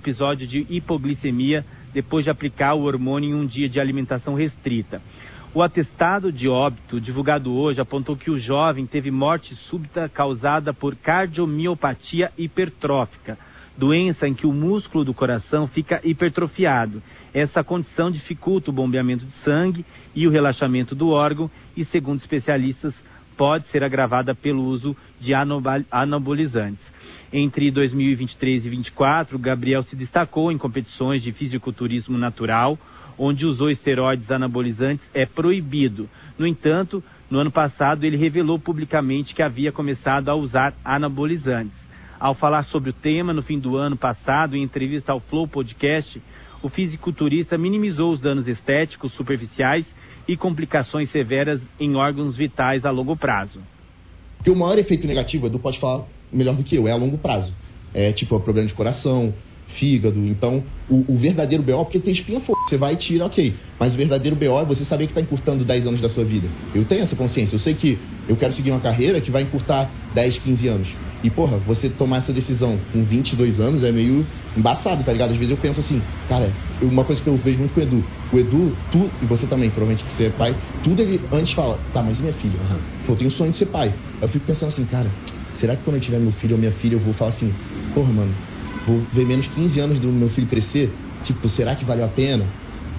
episódio de hipoglicemia depois de aplicar o hormônio em um dia de alimentação restrita. O atestado de óbito divulgado hoje apontou que o jovem teve morte súbita causada por cardiomiopatia hipertrófica, doença em que o músculo do coração fica hipertrofiado. Essa condição dificulta o bombeamento de sangue e o relaxamento do órgão e, segundo especialistas, pode ser agravada pelo uso de anabolizantes. Entre 2023 e 2024, Gabriel se destacou em competições de fisiculturismo natural, onde usou esteroides anabolizantes é proibido. No entanto, no ano passado, ele revelou publicamente que havia começado a usar anabolizantes. Ao falar sobre o tema, no fim do ano passado, em entrevista ao Flow Podcast, o fisiculturista minimizou os danos estéticos superficiais e complicações severas em órgãos vitais a longo prazo. Porque o maior efeito negativo, Edu pode falar melhor do que eu, é a longo prazo. É tipo, problema de coração, fígado. Então, o verdadeiro BO, porque tem espinha, você vai e tira, ok. Mas o verdadeiro BO é você saber que está encurtando 10 anos da sua vida. Eu tenho essa consciência. Eu sei que eu quero seguir uma carreira que vai encurtar 10, 15 anos. E, porra, você tomar essa decisão com 22 anos é meio embaçado, tá ligado? Às vezes eu penso assim, cara, uma coisa que eu vejo muito com o Edu. O Edu, tu e você também, provavelmente que você é pai, tudo ele antes fala, tá, mas e minha filha? Pô, eu tenho sonho de ser pai. Eu fico pensando assim, cara, será que quando eu tiver meu filho ou minha filha eu vou falar assim, porra, mano, vou ver menos 15 anos do meu filho crescer? Tipo, será que valeu a pena?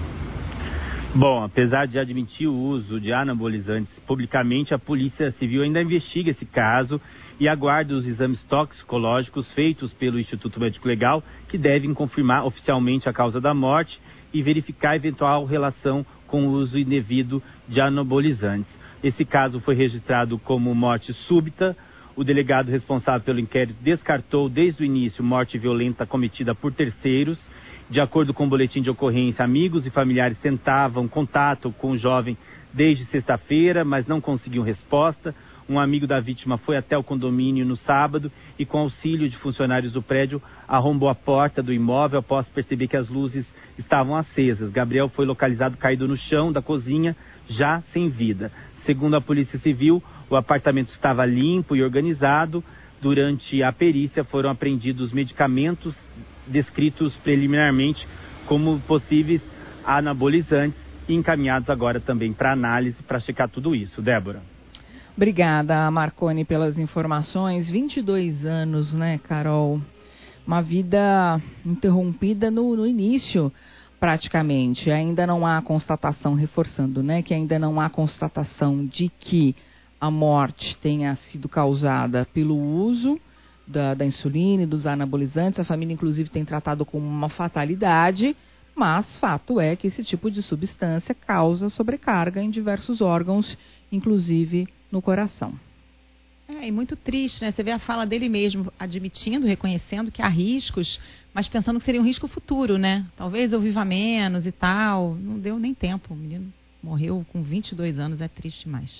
Bom, apesar de admitir o uso de anabolizantes publicamente, a Polícia Civil ainda investiga esse caso e aguarda os exames toxicológicos feitos pelo Instituto Médico Legal, que devem confirmar oficialmente a causa da morte e verificar eventual relação com o uso indevido de anabolizantes. Esse caso foi registrado como morte súbita. O delegado responsável pelo inquérito descartou desde o início morte violenta cometida por terceiros. De acordo com o boletim de ocorrência, amigos e familiares tentavam contato com o jovem desde sexta-feira, mas não conseguiam resposta. Um amigo da vítima foi até o condomínio no sábado e, com auxílio de funcionários do prédio, arrombou a porta do imóvel após perceber que as luzes estavam acesas. Gabriel foi localizado caído no chão da cozinha, já sem vida. Segundo a Polícia Civil, o apartamento estava limpo e organizado. Durante a perícia foram apreendidos medicamentos descritos preliminarmente como possíveis anabolizantes e encaminhados agora também para análise para checar tudo isso. Débora. Obrigada, Marconi, pelas informações. 22 anos, né, Carol? Uma vida interrompida no início, praticamente. Ainda não há constatação, reforçando, né, que ainda não há constatação de que a morte tenha sido causada pelo uso da insulina e dos anabolizantes. A família, inclusive, tem tratado como uma fatalidade, mas fato é que esse tipo de substância causa sobrecarga em diversos órgãos, inclusive no coração. E muito triste, né? Você vê a fala dele mesmo, admitindo, reconhecendo que há riscos, mas pensando que seria um risco futuro, né? Talvez eu viva menos e tal. Não deu nem tempo. O menino morreu com 22 anos, é triste demais.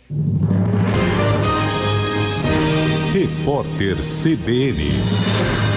Repórter CBN.